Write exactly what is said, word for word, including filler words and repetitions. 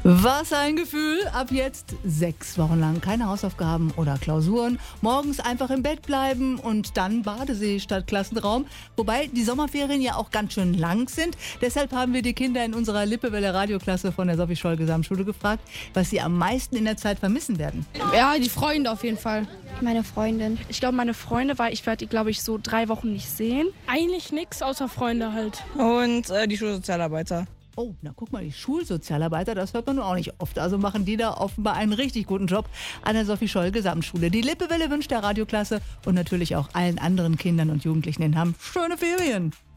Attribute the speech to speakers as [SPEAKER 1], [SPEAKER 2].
[SPEAKER 1] Was ein Gefühl. Ab jetzt sechs Wochen lang keine Hausaufgaben oder Klausuren. Morgens einfach im Bett bleiben und dann Badesee statt Klassenraum. Wobei die Sommerferien ja auch ganz schön lang sind. Deshalb haben wir die Kinder in unserer Lippewelle Radioklasse von der Sophie Scholl Gesamtschule gefragt, was sie am meisten in der Zeit vermissen werden.
[SPEAKER 2] Ja, die Freunde auf jeden Fall.
[SPEAKER 3] Meine Freundin.
[SPEAKER 4] Ich glaube, meine Freunde, weil ich werde die, glaube ich, so drei Wochen nicht sehen.
[SPEAKER 5] Eigentlich nichts außer Freunde halt.
[SPEAKER 6] Und äh, die Schulsozialarbeiter.
[SPEAKER 1] Oh, na guck mal, die Schulsozialarbeiter, das hört man nur auch nicht oft. Also machen die da offenbar einen richtig guten Job an der Sophie Scholl Gesamtschule. Die Lippewelle wünscht der Radioklasse und natürlich auch allen anderen Kindern und Jugendlichen in Hamm schöne Ferien.